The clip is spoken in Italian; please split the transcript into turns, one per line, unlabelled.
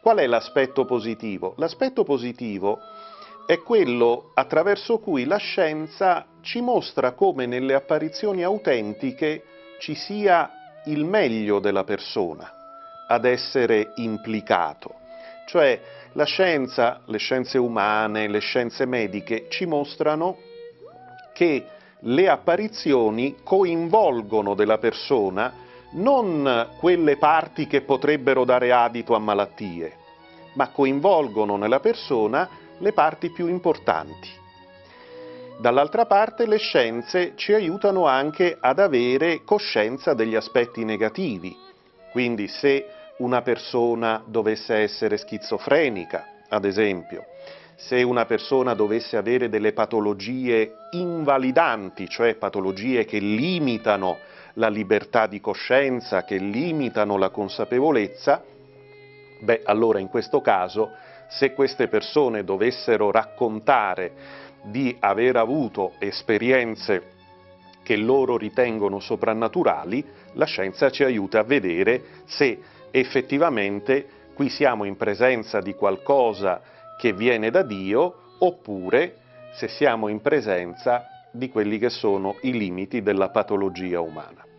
Qual è l'aspetto positivo? L'aspetto positivo è quello attraverso cui la scienza ci mostra come nelle apparizioni autentiche ci sia il meglio della persona ad essere implicato. Cioè la scienza, le scienze umane, le scienze mediche ci mostrano che le apparizioni coinvolgono della persona non quelle parti che potrebbero dare adito a malattie, ma coinvolgono nella persona le parti più importanti. Dall'altra parte le scienze ci aiutano anche ad avere coscienza degli aspetti negativi, quindi se una persona dovesse essere schizofrenica, ad esempio, se una persona dovesse avere delle patologie invalidanti, cioè patologie che limitano la libertà di coscienza, che limitano la consapevolezza, beh, allora in questo caso, se queste persone dovessero raccontare di aver avuto esperienze che loro ritengono soprannaturali, la scienza ci aiuta a vedere se effettivamente qui siamo in presenza di qualcosa che viene da Dio, oppure se siamo in presenza di quelli che sono i limiti della patologia umana.